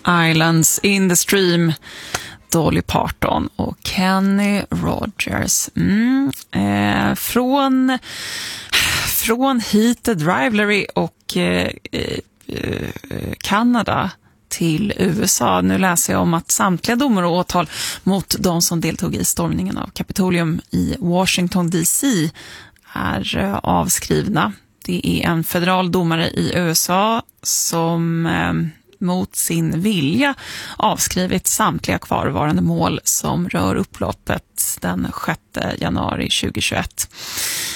Islands in the Stream, Dolly Parton och Kenny Rogers. Från Heated Rivalry och Kanada till USA. Nu läser jag om att samtliga domar och åtal mot de som deltog i stormningen av Kapitolium i Washington DC är avskrivna. Det är en federal domare i USA som mot sin vilja avskrivit samtliga kvarvarande mål som rör upploppet den 6 januari 2021.